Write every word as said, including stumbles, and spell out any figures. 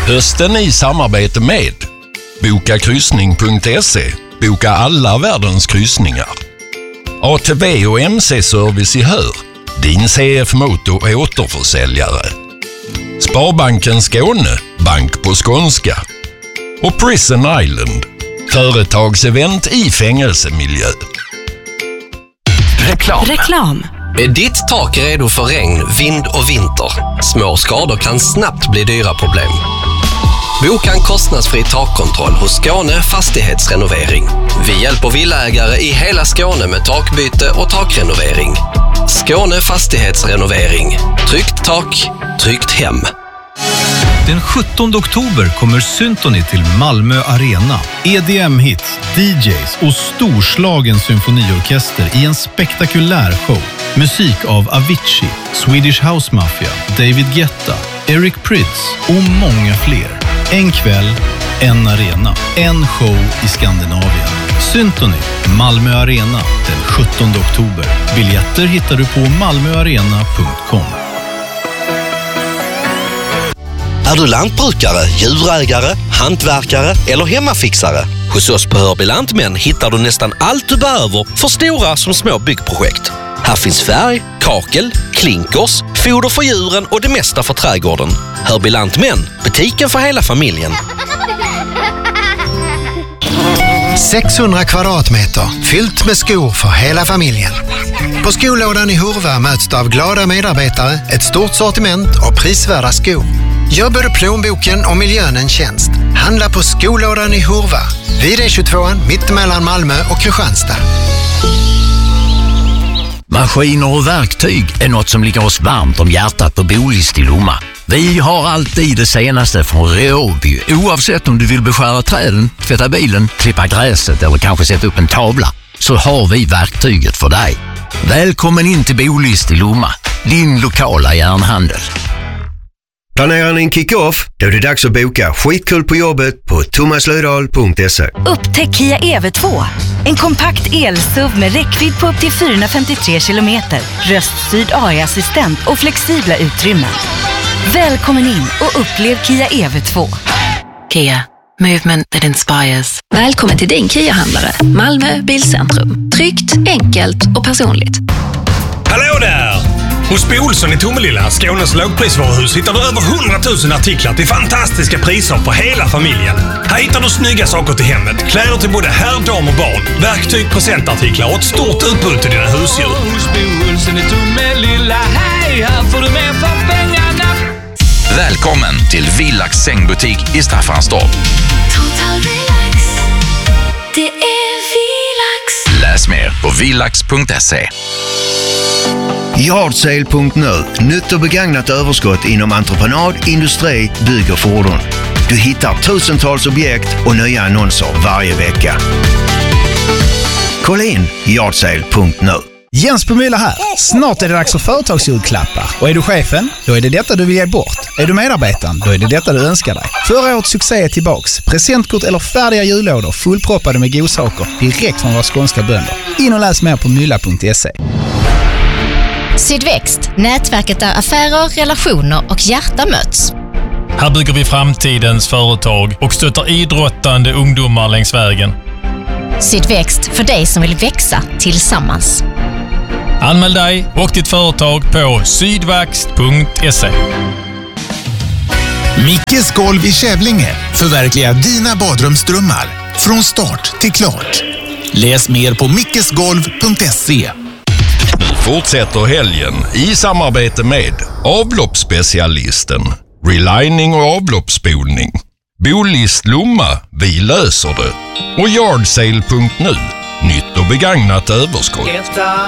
Hösten i samarbete med boka kryssning punkt se. Boka alla världens kryssningar. A T V och M C-service i Hör. Din C F Moto återförsäljare. Sparbanken Skåne. Bank på skånska. Och Prison Island. Företagsevent i fängelsemiljö. Reklam. Reklam. Är ditt tak redo för regn, vind och vinter? Små skador kan snabbt bli dyra problem. Boka en kostnadsfri takkontroll hos Skåne Fastighetsrenovering. Vi hjälper villaägare i hela Skåne med takbyte och takrenovering. Skåne Fastighetsrenovering. Tryggt tak, tryggt hem. Den sjuttonde oktober kommer Symphony till Malmö Arena. E D M-hits, D Js och storslagen symfoniorkester i en spektakulär show. Musik av Avicii, Swedish House Mafia, David Guetta, Eric Prydz och många fler. En kväll, en arena, en show i Skandinavien. Symphony, Malmö Arena, den sjuttonde oktober. Biljetter hittar du på malmöarena punkt com. Är du lantbrukare, djurägare, hantverkare eller hemmafixare? Hos oss på Hörby Lantmän hittar du nästan allt du behöver för stora som små byggprojekt. Här finns färg, kakel, klinkers, foder för djuren och det mesta för trädgården. Hörby Lantmän, butiken för hela familjen. sexhundra kvadratmeter, fyllt med skor för hela familjen. På skolådan i Hurva möts du av glada medarbetare, ett stort sortiment och prisvärda skor. Gör både plånboken och miljön en tjänst. Handla på skolådan i Hurva. Vid E tjugotvå, mitt mellan Malmö och Kristianstad. Maskiner och verktyg är något som ligger oss varmt om hjärtat på Bolist i Lomma. Vi har alltid det senaste från Råby. Oavsett om du vill beskära träden, tvätta bilen, klippa gräset eller kanske sätta upp en tavla, så har vi verktyget för dig. Välkommen in till Bolist i Lomma, din lokala järnhandel. Planerar ni en kick-off? Då är det dags att boka skitkul på jobbet på thomas löfdahl punkt se. Upptäck Kia E V två. En kompakt el-S U V med räckvidd på upp till fyrahundrafemtiotre kilometer, röststyrd A I-assistent och flexibla utrymmen. Välkommen in och upplev Kia E V två. Kia. Movement that inspires. Välkommen till din Kia-handlare. Malmö Bilcentrum. Tryggt, enkelt och personligt. Hallå där! Hos Bo Olsson i Tomelilla, Skånes lågprisvaruhus, hittar du över hundratusen artiklar till fantastiska priser på hela familjen. Här hittar du snygga saker till hemmet, kläder till både herr, dam och barn, verktyg, presentartiklar och ett stort utbud till dina husdjur. Hos Bo Olsson i Tomelilla, hej, här får du mer för pengarna. Välkommen till Villax sängbutik i Staffanstorp. Total relax, det är Villax. Läs mer på villax punkt se. Yardsale punkt nu. Nytt och begagnat överskott inom entreprenad, industri, bygg och fordon. Du hittar tusentals objekt och nya annonser varje vecka. Kolla in yardsale punkt nu. Jens på Mylla här. Snart är det dags för företagsjulklappar. Och är du chefen, då är det detta du vill ge bort. Är du medarbetaren, då är det detta du önskar dig. Förra årets succé är tillbaks. Presentkort eller färdiga jullådor fullproppade med godsaker direkt från våra skånska bönder. In och läs mer på mylla punkt se. Sydväxt, nätverket där affärer, relationer och hjärta möts. Här bygger vi framtidens företag och stöttar idrottande ungdomar längs vägen. Sydväxt, för dig som vill växa tillsammans. Anmäl dig och ditt företag på sydväxt punkt se. Mickes golv i Kävlinge förverkligar dina badrumsdrömmar från start till klart. Läs mer på mickesgolv punkt se. Nu fortsätter helgen i samarbete med avloppsspecialisten, relining och avloppsspolning. Bolist Lomma, vi löser det. Och yardsale punkt nu, nytt och begagnat överskott.